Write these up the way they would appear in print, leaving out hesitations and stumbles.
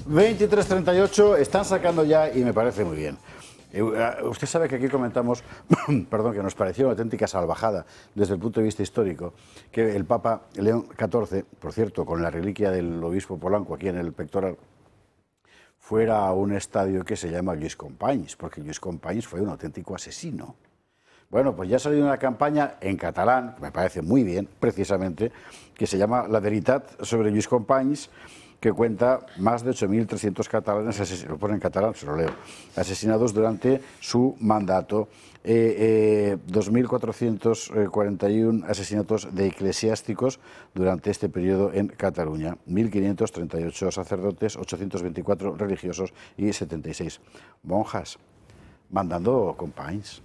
23:38, están sacando ya y me parece muy bien. Usted sabe que aquí comentamos, perdón, que nos pareció una auténtica salvajada desde el punto de vista histórico, que el Papa León XIV, por cierto, con la reliquia del obispo Polanco aquí en el pectoral, fuera a un estadio que se llama Lluís Companys, porque Lluís Companys fue un auténtico asesino. Bueno, pues ya ha salido una campaña en catalán, que me parece muy bien, precisamente, que se llama La Veritat sobre Lluís Companys, que cuenta más de 8.300 catalanes, lo pone en catalán, se lo leo, asesinados durante su mandato. 2.441 asesinatos de eclesiásticos durante este periodo en Cataluña. 1.538 sacerdotes, 824 religiosos y 76 monjas. Mandando Companys.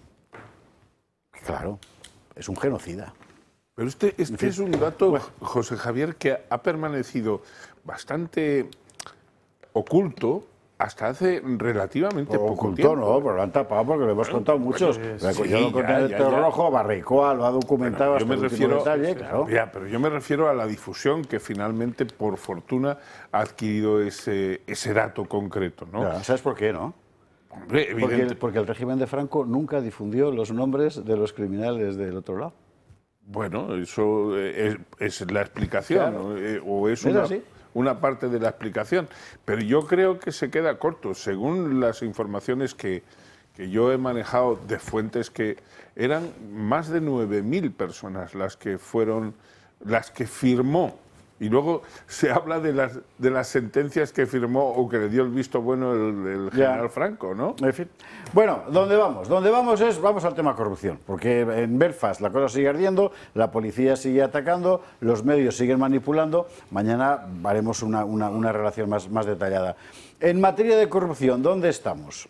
Claro, es un genocida. Pero este es un dato, José Javier, que ha permanecido bastante oculto hasta hace relativamente poco tiempo. No, pero lo han tapado porque lo hemos contado muchos. Yo lo conté en el Terror Rojo, Barricoa lo ha documentado hasta el último detalle, claro. Pero yo me refiero a la difusión que finalmente, por fortuna, ha adquirido ese dato concreto, ¿no? Ya, ¿sabes por qué, no? Hombre, porque el régimen de Franco nunca difundió los nombres de los criminales del otro lado. Bueno, eso es la explicación, claro. O es una parte de la explicación. Pero yo creo que se queda corto. Según las informaciones que yo he manejado de fuentes, que eran más de 9.000 personas las que firmó. Y luego se habla de las sentencias que firmó o que le dio el visto bueno el general Franco, ¿no? En fin. Bueno, ¿dónde vamos? Vamos al tema corrupción, porque en Belfast la cosa sigue ardiendo, la policía sigue atacando, los medios siguen manipulando. Mañana haremos una relación más detallada. En materia de corrupción, ¿dónde estamos?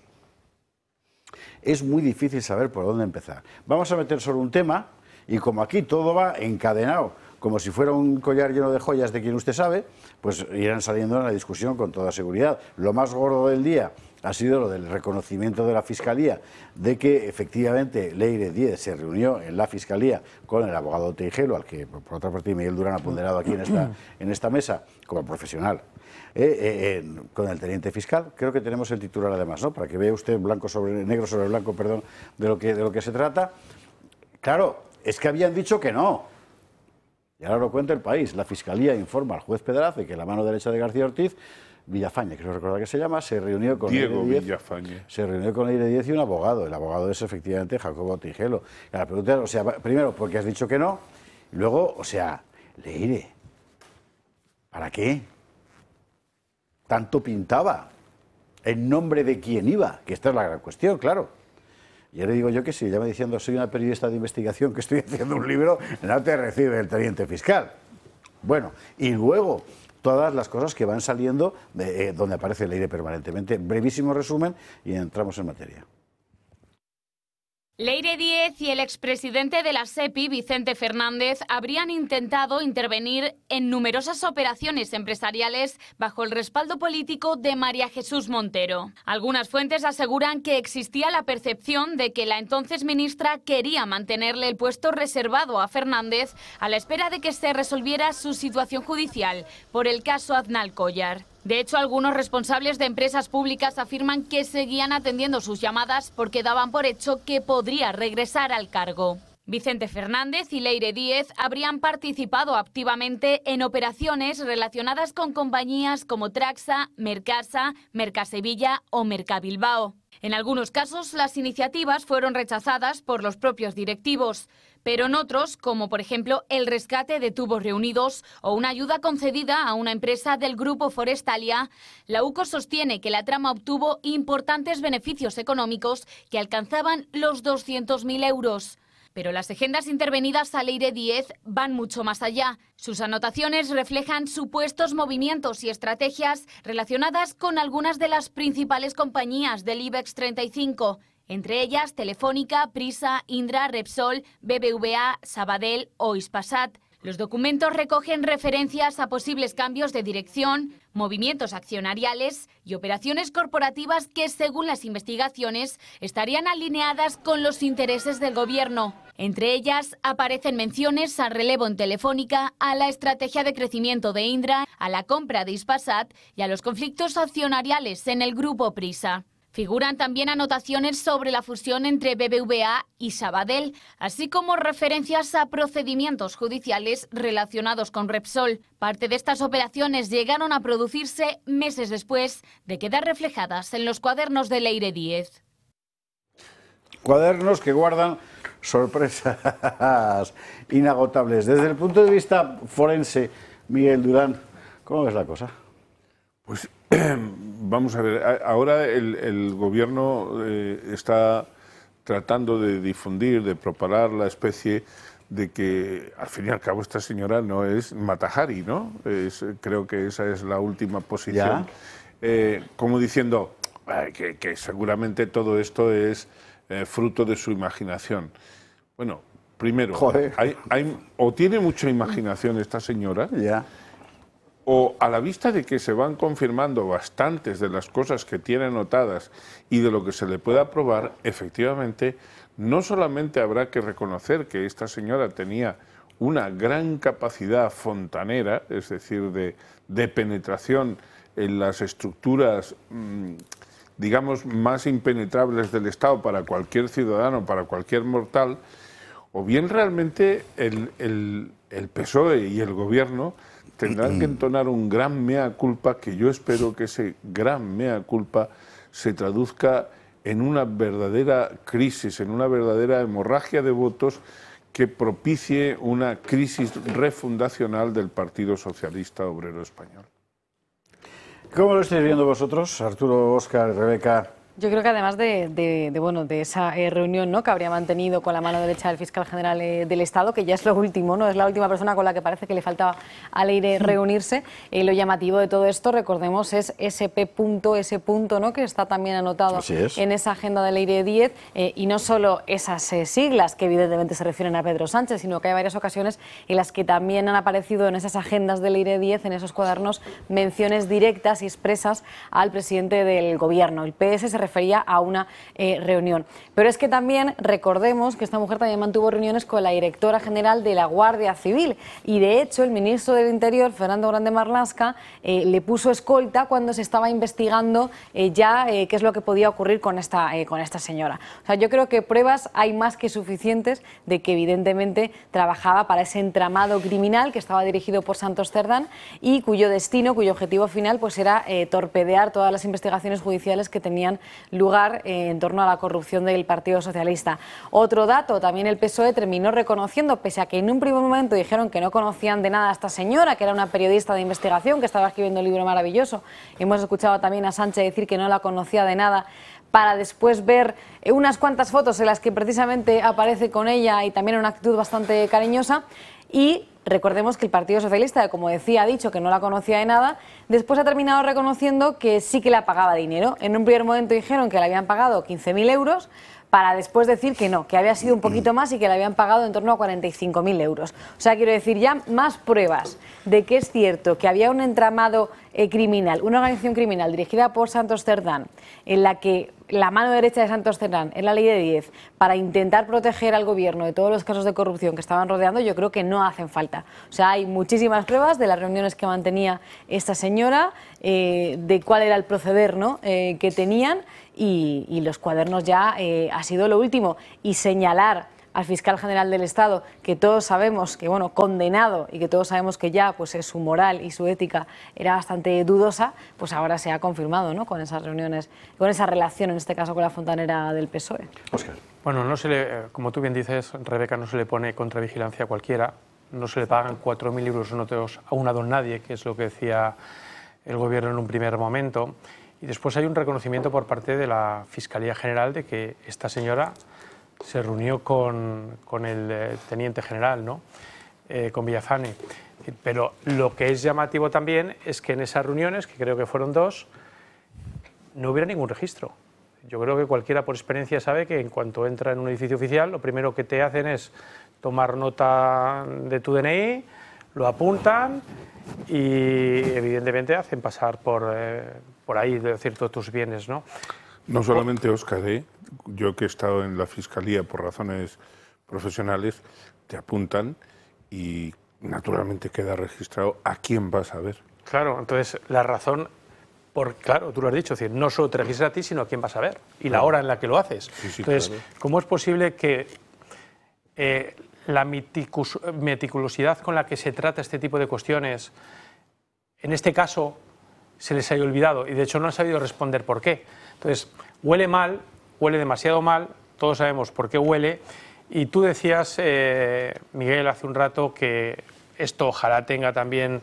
Es muy difícil saber por dónde empezar. Vamos a meter solo un tema, y como aquí todo va encadenado, como si fuera un collar lleno de joyas de quien usted sabe, pues irán saliendo en la discusión con toda seguridad. Lo más gordo del día ha sido lo del reconocimiento de la Fiscalía de que efectivamente Leire Díez se reunió en la Fiscalía con el abogado Teijelo, al que por otra parte Miguel Durán ha ponderado aquí en esta mesa como profesional, con el teniente fiscal. Creo que tenemos el titular además, ¿no? Para que vea usted negro sobre blanco, perdón, de lo que se trata. Claro, es que habían dicho que no. Y ahora lo cuenta El País. La Fiscalía informa al juez Pedraza que la mano derecha de García Ortiz, Villafañe, creo recordar que se llama, se reunió con Diego Villafañe. Se reunió con Leire Díez y un abogado. El abogado es efectivamente Jacobo Teijelo. Y la pregunta es, o sea, primero, ¿por qué has dicho que no? Y luego, o sea, Leire, ¿para qué? Tanto pintaba. ¿En nombre de quién iba? Que esta es la gran cuestión, claro. Y ahora digo yo que si llama diciendo soy una periodista de investigación que estoy haciendo un libro, no te recibe el teniente fiscal. Bueno, y luego todas las cosas que van saliendo donde aparece Leire permanentemente. Brevísimo resumen y entramos en materia. Leire Díez y el expresidente de la SEPI, Vicente Fernández, habrían intentado intervenir en numerosas operaciones empresariales bajo el respaldo político de María Jesús Montero. Algunas fuentes aseguran que existía la percepción de que la entonces ministra quería mantenerle el puesto reservado a Fernández a la espera de que se resolviera su situación judicial por el caso Aznal Collar. De hecho, algunos responsables de empresas públicas afirman que seguían atendiendo sus llamadas porque daban por hecho que podría regresar al cargo. Vicente Fernández y Leire Díez habrían participado activamente en operaciones relacionadas con compañías como Traxa, Mercasa, Mercasevilla o Mercabilbao. En algunos casos, las iniciativas fueron rechazadas por los propios directivos, pero en otros, como por ejemplo el rescate de tubos reunidos o una ayuda concedida a una empresa del grupo Forestalia, la UCO sostiene que la trama obtuvo importantes beneficios económicos que alcanzaban los 200.000 euros. Pero las agendas intervenidas a Leire Díez van mucho más allá. Sus anotaciones reflejan supuestos movimientos y estrategias relacionadas con algunas de las principales compañías del IBEX 35, entre ellas Telefónica, Prisa, Indra, Repsol, BBVA, Sabadell o Hispasat. Los documentos recogen referencias a posibles cambios de dirección, movimientos accionariales y operaciones corporativas que, según las investigaciones, estarían alineadas con los intereses del gobierno. Entre ellas aparecen menciones al relevo en Telefónica, a la estrategia de crecimiento de Indra, a la compra de Hispasat y a los conflictos accionariales en el grupo Prisa. Figuran también anotaciones sobre la fusión entre BBVA y Sabadell, así como referencias a procedimientos judiciales relacionados con Repsol. Parte de estas operaciones llegaron a producirse meses después de quedar reflejadas en los cuadernos de Leire Díez. Cuadernos que guardan sorpresas inagotables. Desde el punto de vista forense, Miguel Durán, ¿cómo ves la cosa? Pues vamos a ver, ahora el gobierno está tratando de difundir, de propagar la especie de que, al fin y al cabo, esta señora no es Mata Hari, ¿no? Creo que esa es la última posición. Como diciendo que seguramente todo esto es fruto de su imaginación. Bueno, primero, o tiene mucha imaginación esta señora, o a la vista de que se van confirmando bastantes de las cosas que tiene anotadas y de lo que se le pueda probar, efectivamente, no solamente habrá que reconocer que esta señora tenía una gran capacidad fontanera, es decir, de penetración en las estructuras, digamos, más impenetrables del Estado para cualquier ciudadano, para cualquier mortal, o bien realmente el PSOE y el Gobierno tendrán que entonar un gran mea culpa, que yo espero que ese gran mea culpa se traduzca en una verdadera crisis, en una verdadera hemorragia de votos que propicie una crisis refundacional del Partido Socialista Obrero Español. ¿Cómo lo estáis viendo vosotros, Arturo, Óscar, Rebeca? Yo creo que además de esa reunión, ¿no?, que habría mantenido con la mano derecha del fiscal general del Estado, que ya es lo último, ¿no?, es la última persona con la que parece que le faltaba a Leire reunirse, lo llamativo de todo esto, recordemos, es ese punto, ¿no?, que está también anotado en esa agenda de Leire Díez, y no solo esas siglas que evidentemente se refieren a Pedro Sánchez, sino que hay varias ocasiones en las que también han aparecido en esas agendas de Leire Díez, en esos cuadernos, menciones directas y expresas al presidente del Gobierno. El PS se refería a una reunión. Pero es que también recordemos que esta mujer también mantuvo reuniones con la directora general de la Guardia Civil y, de hecho, el ministro del Interior, Fernando Grande Marlaska, le puso escolta cuando se estaba investigando qué es lo que podía ocurrir con esta señora. O sea, yo creo que pruebas hay más que suficientes de que evidentemente trabajaba para ese entramado criminal que estaba dirigido por Santos Cerdán y cuyo destino, cuyo objetivo final pues era torpedear todas las investigaciones judiciales que tenían lugar en torno a la corrupción del Partido Socialista. Otro dato, también el PSOE terminó reconociendo, pese a que en un primer momento dijeron que no conocían de nada a esta señora, que era una periodista de investigación, que estaba escribiendo un libro maravilloso. Hemos escuchado también a Sánchez decir que no la conocía de nada, para después ver unas cuantas fotos en las que precisamente aparece con ella y también una actitud bastante cariñosa. Y recordemos que el Partido Socialista, como decía, ha dicho que no la conocía de nada, después ha terminado reconociendo que sí que la pagaba dinero. En un primer momento dijeron que le habían pagado 15.000 euros, para después decir que no, que había sido un poquito más y que le habían pagado en torno a 45.000 euros. O sea, quiero decir, ya más pruebas de que es cierto que había un entramado criminal, una organización criminal dirigida por Santos Cerdán, en la que la mano derecha de Santos Cerdán es la Leire Díez, para intentar proteger al Gobierno de todos los casos de corrupción que estaban rodeando, yo creo que no hacen falta. O sea, hay muchísimas pruebas de las reuniones que mantenía esta señora, de cuál era el proceder, ¿no?, que tenían, y los cuadernos ya ha sido lo último. Y señalar al fiscal general del Estado, que todos sabemos que, bueno, condenado, y que todos sabemos que ya pues su moral y su ética era bastante dudosa, pues ahora se ha confirmado, ¿no?, con esas reuniones, con esa relación, en este caso con la fontanera del PSOE. Óscar. Bueno, no se le, como tú bien dices, Rebeca, no se le pone contravigilancia a cualquiera, no se le pagan 4.000 euros a una don nadie, que es lo que decía el Gobierno en un primer momento. Y después hay un reconocimiento por parte de la Fiscalía General de que esta señora se reunió con el teniente general, ¿no?, con Villafane. Pero lo que es llamativo también es que en esas reuniones, que creo que fueron 2, no hubiera ningún registro. Yo creo que cualquiera por experiencia sabe que en cuanto entra en un edificio oficial, lo primero que te hacen es tomar nota de tu DNI, lo apuntan y evidentemente hacen pasar por ahí ciertos tus bienes, ¿no? No solamente, Óscar, yo que he estado en la Fiscalía por razones profesionales, te apuntan y naturalmente queda registrado a quién vas a ver. Claro, entonces la razón, claro, tú lo has dicho, es decir, no solo te registras a ti, sino a quién vas a ver y la hora en la que lo haces. Sí, entonces, claro. ¿cómo es posible que la meticulosidad con la que se trata este tipo de cuestiones, en este caso, se les haya olvidado y de hecho no han sabido responder por qué? Entonces, huele mal, huele demasiado mal, todos sabemos por qué huele, y tú decías, Miguel, hace un rato que esto ojalá tenga también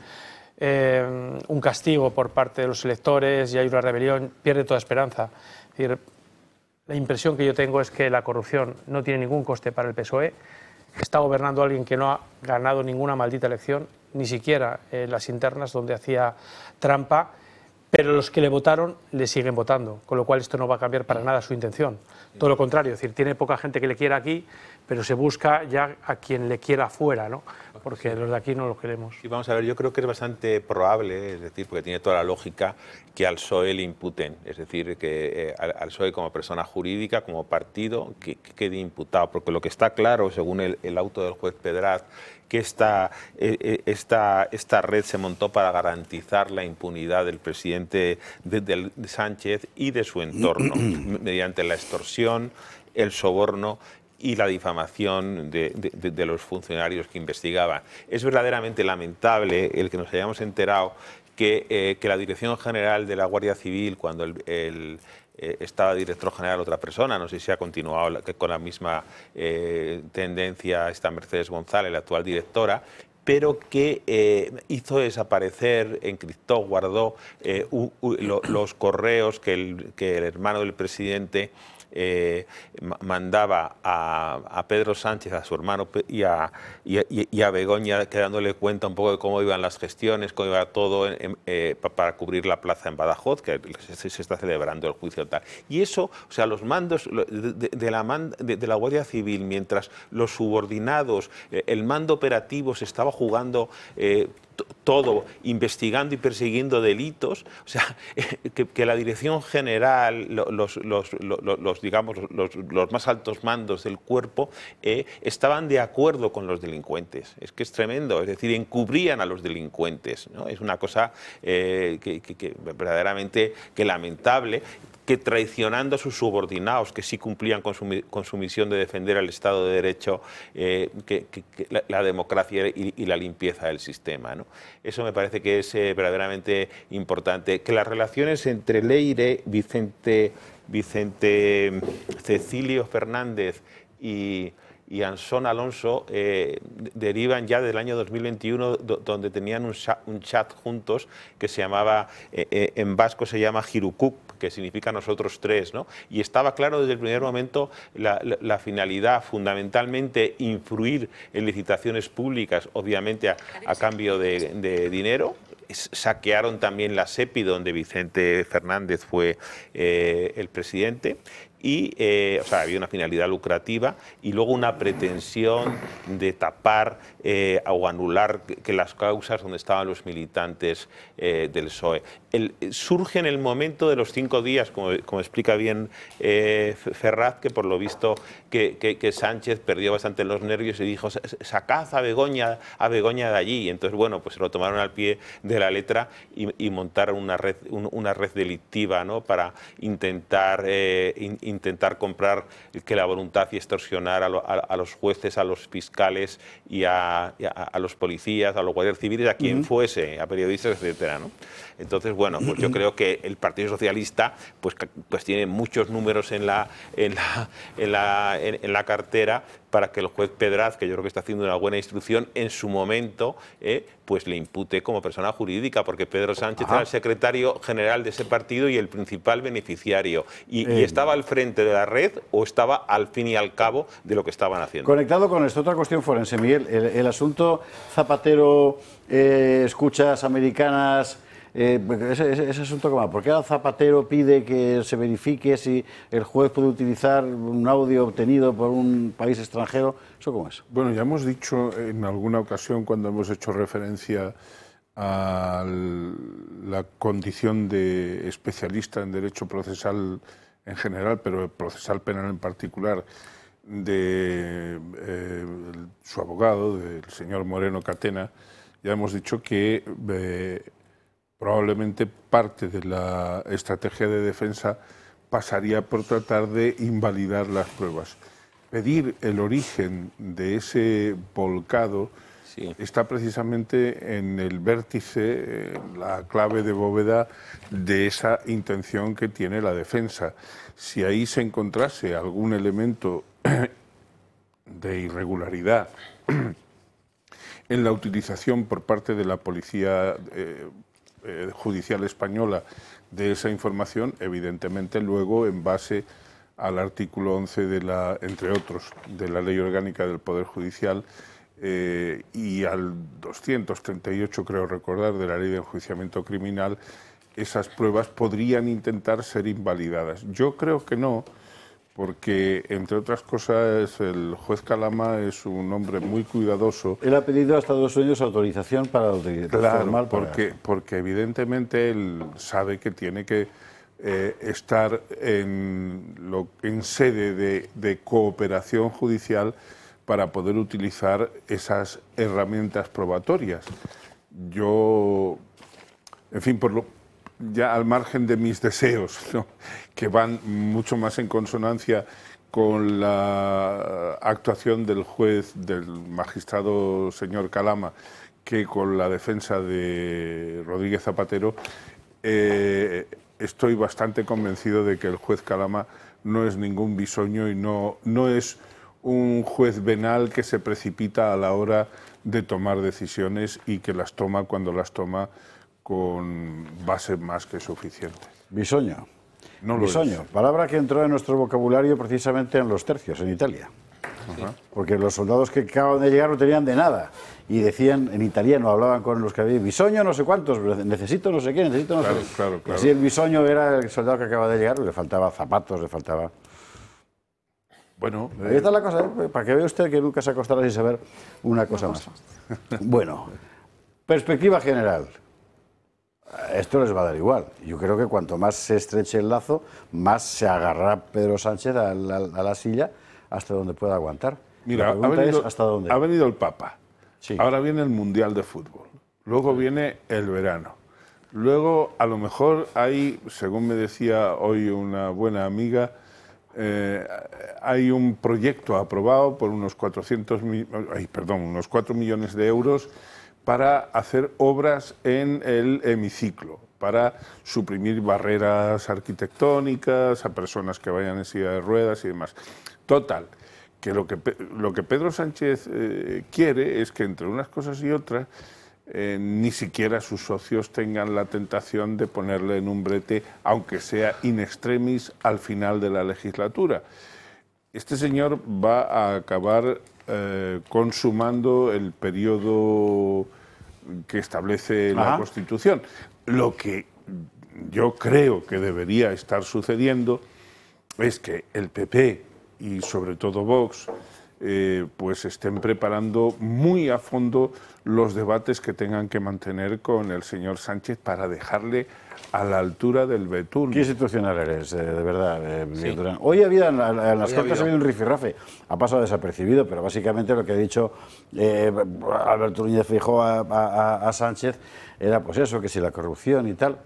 un castigo por parte de los electores y hay una rebelión, pierde toda esperanza. Es decir, la impresión que yo tengo es que la corrupción no tiene ningún coste para el PSOE, está gobernando alguien que no ha ganado ninguna maldita elección, ni siquiera las internas donde hacía trampa, pero los que le votaron le siguen votando, con lo cual esto no va a cambiar para nada su intención. Todo lo contrario, es decir, tiene poca gente que le quiera aquí, pero se busca ya a quien le quiera fuera, ¿no? Porque los de aquí no lo queremos. Y vamos a ver, yo creo que es bastante probable, es decir, porque tiene toda la lógica, que al PSOE le imputen, es decir, que al PSOE como persona jurídica, como partido, que quede imputado, porque lo que está claro, según el auto del juez Pedraz, que esta red se montó para garantizar la impunidad del presidente de Sánchez y de su entorno, mediante la extorsión, el soborno y la difamación de los funcionarios que investigaban. Es verdaderamente lamentable el que nos hayamos enterado que la Dirección General de la Guardia Civil, cuando estaba director general otra persona, no sé si ha continuado con la misma tendencia esta Mercedes González, la actual directora, pero que hizo desaparecer, encriptó, guardó los correos que el hermano del presidente mandaba a Pedro Sánchez, a su hermano, y a Begoña, dándole cuenta un poco de cómo iban las gestiones, cómo iba todo para cubrir la plaza en Badajoz, que se está celebrando el juicio tal. Y eso, o sea, los mandos de la Guardia Civil, mientras los subordinados, el mando operativo se estaba jugando todo, investigando y persiguiendo delitos, o sea, que la Dirección General, los más altos mandos del cuerpo estaban de acuerdo con los delincuentes. Es que es tremendo, es decir, encubrían a los delincuentes, ¿no? Es una cosa que verdaderamente lamentable, que traicionando a sus subordinados, que sí cumplían con su misión de defender al Estado de Derecho, la democracia y la limpieza del sistema, ¿no? Eso me parece que es verdaderamente importante. Que las relaciones entre Leire, Vicente Cecilio Fernández y Ansón Alonso derivan ya del año 2021, donde tenían un chat juntos que se llamaba, en vasco se llama Jirukuk, que significa nosotros tres, ¿no? Y estaba claro desde el primer momento la finalidad, fundamentalmente influir en licitaciones públicas, obviamente a cambio de dinero. Saquearon también la SEPI, donde Vicente Fernández fue el presidente. Y, o sea, había una finalidad lucrativa y luego una pretensión de tapar o anular que las causas donde estaban los militantes del PSOE. Surge en el momento de los 5 días, como explica bien Ferraz, que por lo visto que Sánchez perdió bastante los nervios y dijo: sacad a Begoña de allí. Y entonces, bueno, pues se lo tomaron al pie de la letra y montaron una red delictiva, ¿no?, para intentar comprar que la voluntad y extorsionar a los jueces, a los fiscales y a los policías, a los guardias civiles, a quien fuese, a periodistas, etcétera, ¿no? Entonces, bueno, pues yo creo que el Partido Socialista pues tiene muchos números en la cartera para que el juez Pedraz, que yo creo que está haciendo una buena instrucción, en su momento pues le impute como persona jurídica, porque Pedro Sánchez era el secretario general de ese partido y el principal beneficiario. Y estaba al frente de la red o estaba al fin y al cabo de lo que estaban haciendo. Conectado con esto, otra cuestión forense, Miguel. El asunto Zapatero, escuchas americanas, ese asunto, ¿cómo? ¿Por qué el Zapatero pide que se verifique si el juez puede utilizar un audio obtenido por un país extranjero? ¿Eso cómo es? Bueno, ya hemos dicho en alguna ocasión, cuando hemos hecho referencia a la condición de especialista en derecho procesal en general, pero procesal penal en particular, de su abogado, del señor Moreno Catena, ya hemos dicho que probablemente parte de la estrategia de defensa pasaría por tratar de invalidar las pruebas. Pedir el origen de ese volcado está precisamente en el vértice, la clave de bóveda de esa intención que tiene la defensa. Si ahí se encontrase algún elemento de irregularidad en la utilización por parte de la Policía Judicial Española de esa información, evidentemente luego, en base al artículo 11 entre otros, de la Ley Orgánica del Poder Judicial, y al 238, creo recordar, de la Ley de Enjuiciamiento Criminal, esas pruebas podrían intentar ser invalidadas. Yo creo que no, porque, entre otras cosas, el juez Calama es un hombre muy cuidadoso. Él ha pedido hasta 2 años autorización para utilizar. Claro, porque evidentemente él sabe que tiene que estar en sede de cooperación judicial para poder utilizar esas herramientas probatorias. Yo, en fin, ya al margen de mis deseos, ¿no?, que van mucho más en consonancia con la actuación del juez, del magistrado señor Calama, que con la defensa de Rodríguez Zapatero, estoy bastante convencido de que el juez Calama no es ningún bisoño y no es un juez venal que se precipita a la hora de tomar decisiones y que las toma cuando las toma con base más que suficiente. Bisoño. No lo bisoño, es. Palabra que entró en nuestro vocabulario precisamente en los tercios, en Italia. Ajá. Porque los soldados que acaban de llegar no tenían de nada. Y decían en italiano, hablaban con los que había, bisoño no sé cuántos, necesito no sé qué, necesito no sé qué. Claro. Y así el bisoño era el soldado que acaba de llegar, le faltaba zapatos, le faltaba... Bueno, Ahí está la cosa, para que vea usted que nunca se acostará sin saber una cosa más. Bueno, perspectiva general. Esto les va a dar igual. Yo creo que cuanto más se estreche el lazo, más se agarrará Pedro Sánchez a la silla hasta donde pueda aguantar. mira, la pregunta es hasta dónde. Ha venido el Papa, Sí. ahora viene el Mundial de Fútbol, luego viene el verano, luego a lo mejor hay, según me decía hoy una buena amiga, hay un proyecto aprobado por unos 4 millones de euros para hacer obras en el hemiciclo, para suprimir barreras arquitectónicas a personas que vayan en silla de ruedas y demás. Total, que lo que Pedro Sánchez quiere es que entre unas cosas y otras ni siquiera sus socios tengan la tentación de ponerle en un brete, aunque sea in extremis, al final de la legislatura. Este señor va a acabar consumando el periodo que establece la Constitución. Lo que yo creo que debería estar sucediendo es que el PP y sobre todo Vox pues estén preparando muy a fondo los debates que tengan que mantener con el señor Sánchez para dejarle a la altura del betún. ¿Qué institucional eres, de verdad, Miguel Durán? Hoy había en las Cortes ha habido un rifirrafe, ha pasado desapercibido, pero básicamente lo que ha dicho Alberto Núñez Feijóo a Sánchez era pues eso, que si la corrupción y tal.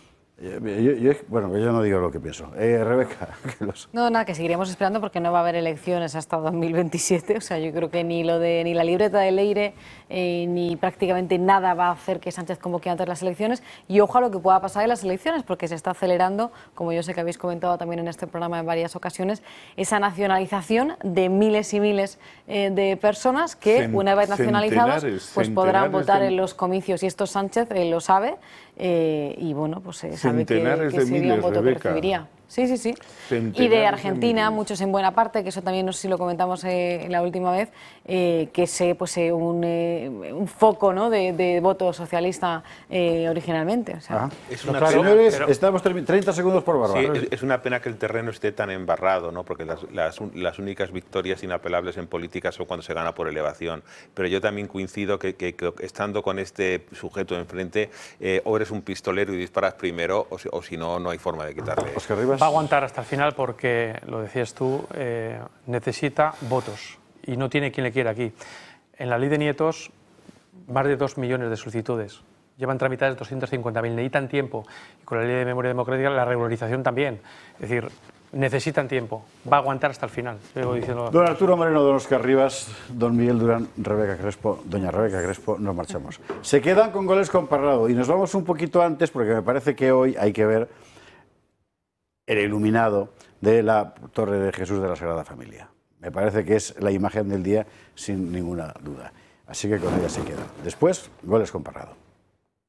Bueno, yo no digo lo que pienso. Rebeca. No, nada, que seguiremos esperando porque no va a haber elecciones hasta 2027. O sea, yo creo que ni la libreta de Leire ni prácticamente nada va a hacer que Sánchez convoque antes las elecciones. Y ojo a lo que pueda pasar en las elecciones, porque se está acelerando, como yo sé que habéis comentado también en este programa en varias ocasiones, esa nacionalización de miles y miles de personas que, una vez nacionalizadas, pues podrán votar en los comicios. Y esto Sánchez lo sabe. Y bueno, pues sabe que sería un voto que recibiría. Sí, sí, sí. Y Centenares de de Argentina, miles. muchos en buena parte, que eso también no sé si lo comentamos la última vez, que es un foco, ¿no?, de voto socialista originalmente. O sea, Es una Claro, pena, Señores, pero- estamos 30 segundos por sí, Bárbara. es una pena que el terreno esté tan embarrado, ¿no? Porque las únicas victorias inapelables en política son cuando se gana por elevación. Pero yo también coincido que estando con este sujeto enfrente, o eres un pistolero y disparas primero, o si no, no hay forma de quitarle. Oscar Rivas. Va a aguantar hasta el final porque, lo decías tú, necesita votos y no tiene quien le quiera aquí. En la ley de nietos, más de 2 millones de solicitudes. Llevan tramitadas 250.000, necesitan tiempo. Y con la ley de memoria democrática, la regularización también. Es decir, necesitan tiempo. Va a aguantar hasta el final. Sigo diciendo... Don Arturo Moreno, don Oscar Rivas, don Miguel Durán, Rebeca Crespo, doña Rebeca Crespo, nos marchamos. Se quedan con goles con Parrado y nos vamos un poquito antes porque me parece que hoy hay que ver el iluminado de la Torre de Jesús de la Sagrada Familia. Me parece que es la imagen del día sin ninguna duda. Así que con ella se queda. Después, goles con Parrado.